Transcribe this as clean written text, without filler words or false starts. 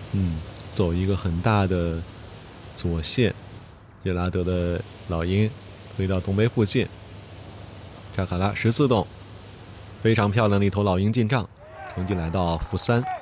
走一个很大的左线，杰拉德的老鹰推到铜杯附近，扎卡拉14洞，非常漂亮的一头老鹰进账，成绩来到负3。